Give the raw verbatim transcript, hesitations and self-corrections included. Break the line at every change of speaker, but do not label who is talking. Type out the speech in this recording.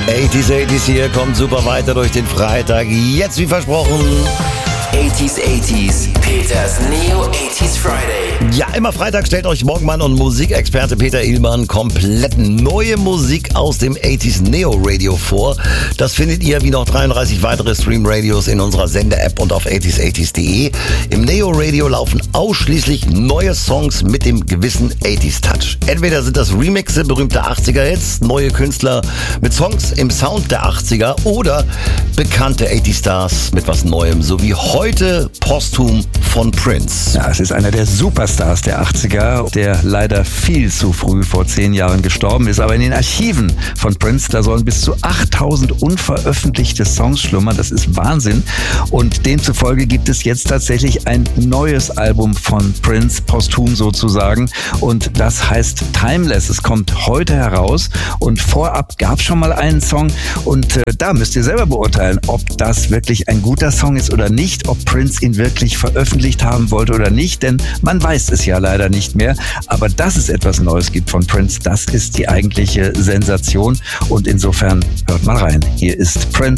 achtziger, achtziger hier, kommt super weiter durch den Freitag. Jetzt wie versprochen.
achtziger, achtziger, Peters Neo achtziger Friday.
Ja, immer Freitag stellt euch Morgenmann und Musikexperte Peter Illmann komplett neue Musik aus dem achtziger Neo Radio vor. Das findet ihr wie noch dreiunddreißig weitere Stream-Radios in unserer Sender-App und auf achtziger achtziger punkt de. Im Neo Radio laufen ausschließlich neue Songs mit dem gewissen achtziger Touch. Entweder sind das Remixe berühmter achtziger-Hits, neue Künstler mit Songs im Sound der achtziger oder bekannte achtziger Stars mit was Neuem, so wie heute posthum von Prince.
Ja, es ist einer der Superstars der achtziger, der leider viel zu früh vor zehn Jahren gestorben ist. Aber in den Archiven von Prince, da sollen bis zu achttausend unveröffentlichte Songs schlummern. Das ist Wahnsinn. Und demzufolge gibt es jetzt tatsächlich ein neues Album von Prince, posthum sozusagen. Und das heißt Timeless. Es kommt heute heraus. Und vorab gab es schon mal einen Song. Und äh, da müsst ihr selber beurteilen, ob das wirklich ein guter Song ist oder nicht, ob Prince ihn wirklich veröffentlicht haben wollte oder nicht, denn man weiß es ja leider nicht mehr. Aber dass es etwas Neues gibt von Prince, das ist die eigentliche Sensation und insofern hört mal rein. Hier ist Prince.